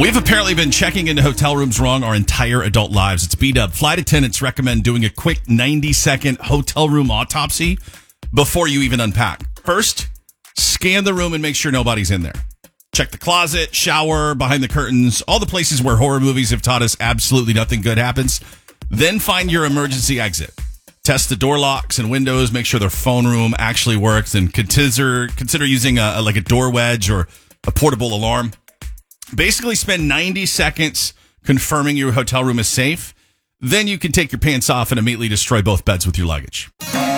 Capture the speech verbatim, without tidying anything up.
We've apparently been checking into hotel rooms wrong our entire adult lives. It's B-Dub. Flight attendants recommend doing a quick ninety-second hotel room autopsy before you even unpack. First, scan the room and make sure nobody's in there. Check the closet, shower, behind the curtains, all the places where horror movies have taught us absolutely nothing good happens. Then find your emergency exit. Test the door locks and windows, make sure their phone room actually works, and consider consider using a, like a door wedge or a portable alarm. Basically spend ninety seconds confirming your hotel room is safe. Then you can take your pants off and immediately destroy both beds with your luggage.